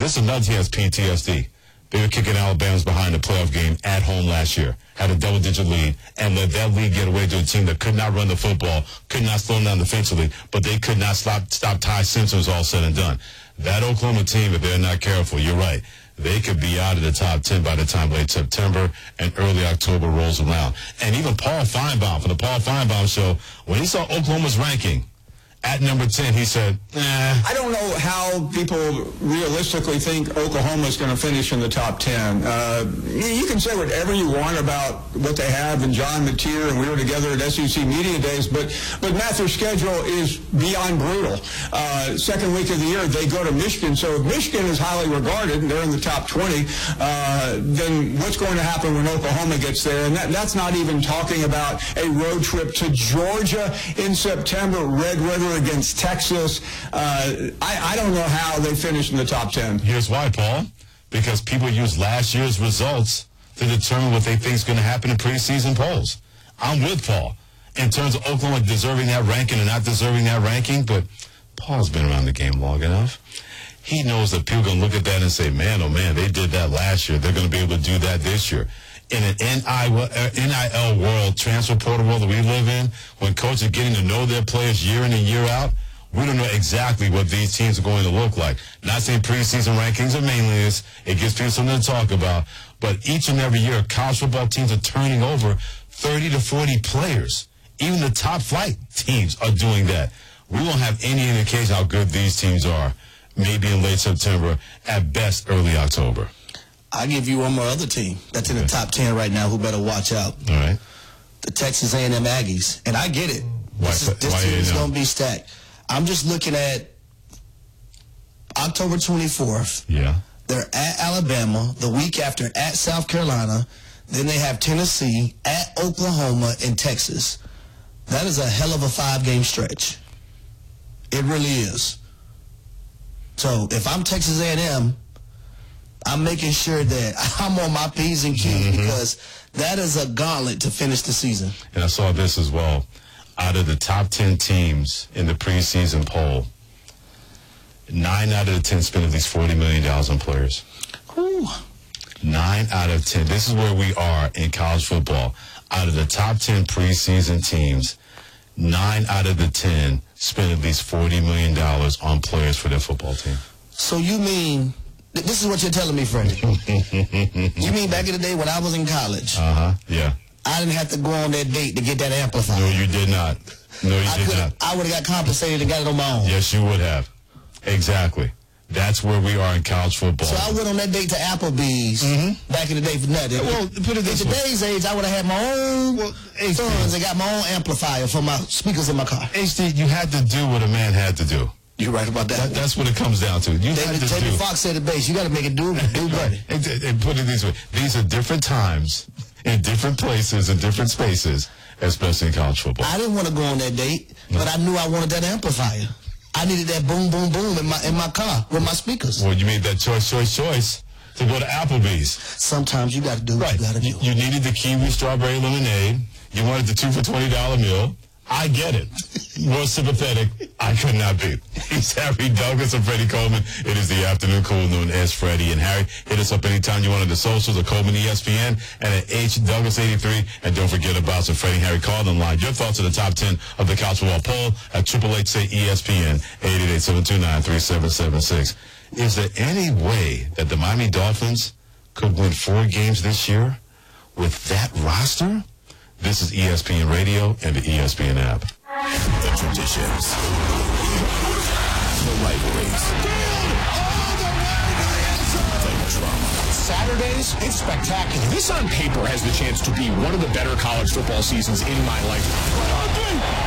This is another team has PTSD. They were kicking Alabama's behind the playoff game at home last year, had a double-digit lead, and let that lead get away to a team that could not run the football, could not slow them down defensively, but they could not stop Ty Simpson all said and done. That Oklahoma team, if they're not careful, you're right, they could be out of the top 10 by the time late September and early October rolls around. And even Paul Feinbaum, from the Paul Feinbaum Show, when he saw Oklahoma's ranking at number 10, he said, I don't know how people realistically think Oklahoma is going to finish in the top 10. You can say whatever you want about what they have and John Mateer, and we were together at SEC Media Days, but Matt, their schedule is beyond brutal. Second week of the year, they go to Michigan. So if Michigan is highly regarded and they're in the top 20, then what's going to happen when Oklahoma gets there? And that's not even talking about a road trip to Georgia in September, Red River against Texas. I don't know how they finish in the top 10. Here's why, Paul. Because people use last year's results to determine what they think is going to happen in preseason polls. I'm with Paul in terms of Oklahoma deserving that ranking and not deserving that ranking, but Paul's been around the game long enough. He knows that people are going to look at that and say, man, oh man, they did that last year. They're going to be able to do that this year. In an NIL world, transfer portal world that we live in, when coaches are getting to know their players year in and year out, we don't know exactly what these teams are going to look like. Not saying preseason rankings are meaningless. It gives people something to talk about. But each and every year, college football teams are turning over 30 to 40 players. Even the top flight teams are doing that. We won't have any indication how good these teams are, maybe in late September, at best early October. I'll give you one more other team that's in the top 10 right now who better watch out. All right. The Texas A&M Aggies. And I get it. This team is going to be stacked. I'm just looking at October 24th. Yeah. They're at Alabama, the week after at South Carolina. Then they have Tennessee, at Oklahoma, and Texas. That is a hell of a 5-game stretch. It really is. So if I'm Texas A&M, I'm making sure that I'm on my P's and Q's because that is a gauntlet to finish the season. And I saw this as well. Out of the top 10 teams in the preseason poll, 9 out of the 10 spent at least $40 million on players. Ooh. 9 out of 10. This is where we are in college football. Out of the top 10 preseason teams, 9 out of the 10 spent at least $40 million on players for their football team. So you mean... This is what you're telling me, Freddie. You mean back in the day when I was in college? Yeah. I didn't have to go on that date to get that amplifier. No, you did not. No, you did not. I would have got compensated and got it on my own. Yes, you would have. Exactly. That's where we are in college football. So I went on that date to Applebee's back in the day for nothing. Well, put it this way. In today's age, I would have had my own funds and got my own amplifier for my speakers in my car. HD, you had to do what a man had to do. You're right about that. That's what it comes down to. David Fox said it best. You got to make it do better. And put it this way. These are different times, in different places, in different spaces, especially in college football. I didn't want to go on that date, but I knew I wanted that amplifier. I needed that boom, boom, boom in my car with my speakers. Well, you made that choice to go to Applebee's. Sometimes you got to do what you got to do. You needed the kiwi strawberry lemonade. You wanted the 2 for $20 meal. I get it. More sympathetic, I could not be. He's Harry Douglas and Freddie Coleman. It is the afternoon cool noon as Freddie and Harry. Hit us up anytime you want on the socials at Coleman ESPN and at H Douglas 83. And don't forget about some Freddie and Harry call-in line. Your thoughts on the top 10 of the college football poll at 888 say ESPN 888-729-3776. Is there any way that the Miami Dolphins could win 4 games this year with that roster? This is ESPN Radio and the ESPN app. The traditions, the rivalries, the drama. Saturdays, it's spectacular. This on paper has the chance to be one of the better college football seasons in my lifetime.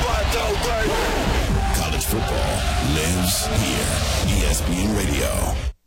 College football lives here. ESPN Radio.